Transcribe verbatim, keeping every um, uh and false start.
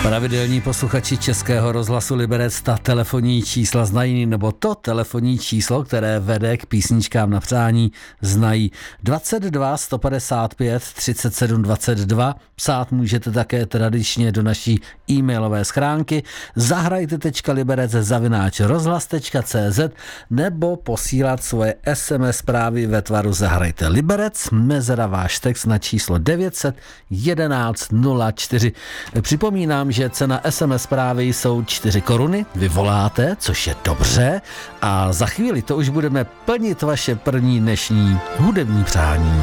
Pravidelní posluchači Českého rozhlasu Liberec ta telefonní čísla znají, nebo to telefonní číslo, které vede k písničkám na přání, znají. dvacet dva sto padesát pět třicet sedm dvacet dva. Psát můžete také tradičně do naší e-mailové schránky zahrajte.liberec zavináč rozhlas tečka cé zet nebo posílat svoje es em es zprávy ve tvaru Zahrajte Liberec, mezera váš text na číslo devět set jedenáct nula čtyři. Připomínám, že cena es em es zprávy jsou čtyři koruny, vy voláte, což je dobře, a za chvíli to už budeme plnit vaše první dnešní hudební přání.